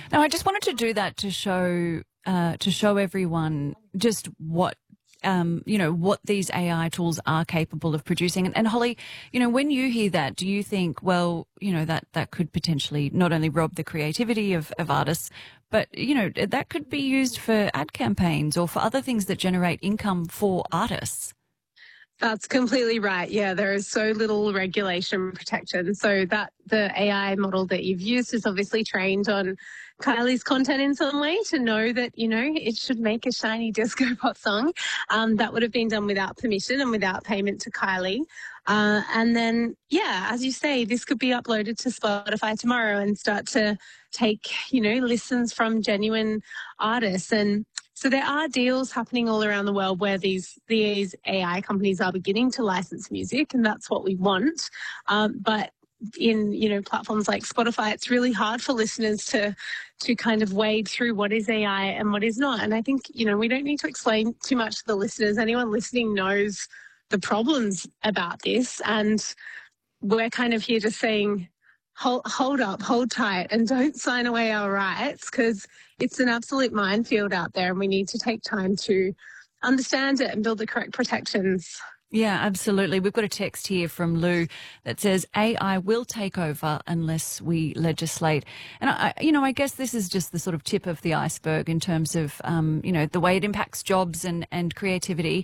Now, I just wanted to do that to show everyone just what what these AI tools are capable of producing. And Holly, when you hear that, do you think, well, that could potentially not only rob the creativity of artists, but, that could be used for ad campaigns or for other things that generate income for artists? That's completely right. Yeah, there is so little regulation protection. So that the AI model that you've used is obviously trained on Kylie's content in some way to know that, it should make a shiny disco pop song. That would have been done without permission and without payment to Kylie. And then, yeah, as you say, this could be uploaded to Spotify tomorrow and start to take, listens from genuine artists. And so there are deals happening all around the world where these AI companies are beginning to license music, and that's what we want. But in platforms like Spotify, it's really hard for listeners to kind of wade through what is AI and what is not. And I think we don't need to explain too much to the listeners. Anyone listening knows the problems about this, and we're kind of here just saying, hold up, hold tight, and don't sign away our rights, because it's an absolute minefield out there, and we need to take time to understand it and build the correct protections. Yeah, absolutely. We've got a text here from Lou that says AI will take over unless we legislate. And I guess this is just the sort of tip of the iceberg in terms of, the way it impacts jobs and creativity.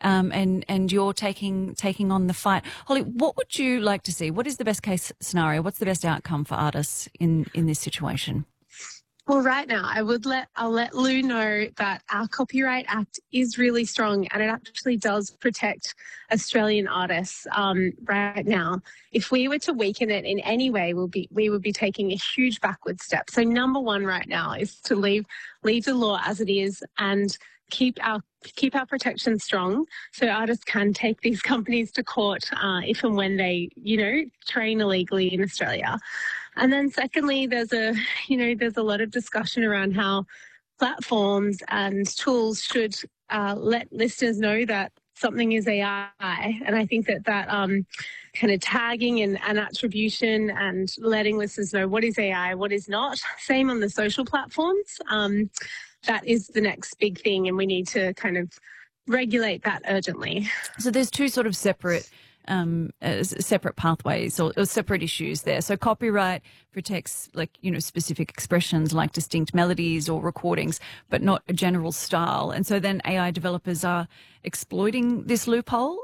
And you're taking on the fight. Holly, what would you like to see? What is the best case scenario? What's the best outcome for artists in this situation? Well, right now, I'll let Lou know that our Copyright Act is really strong, and it actually does protect Australian artists right now. If we were to weaken it in any way, we would be taking a huge backward step. So number one right now is to leave the law as it is and keep our protection strong, so artists can take these companies to court if and when they train illegally in Australia. And then secondly, there's a lot of discussion around how platforms and tools should let listeners know that something is AI. And I think that kind of tagging and attribution and letting listeners know what is AI, what is not. Same on the social platforms. That is the next big thing, and we need to kind of regulate that urgently. So there's two sort of separate pathways or separate issues there. So copyright protects specific expressions like distinct melodies or recordings, but not a general style. And so then AI developers are exploiting this loophole.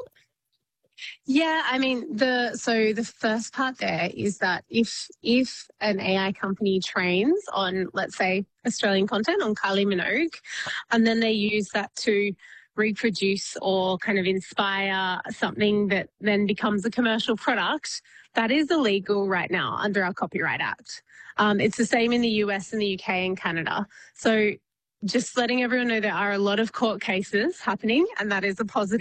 Yeah, I mean, the first part there is that if an AI company trains on, let's say, Australian content on Kylie Minogue, and then they use that to reproduce or kind of inspire something that then becomes a commercial product, that is illegal right now under our Copyright Act. It's the same in the US and the UK and Canada. So just letting everyone know there are a lot of court cases happening, and that is a positive.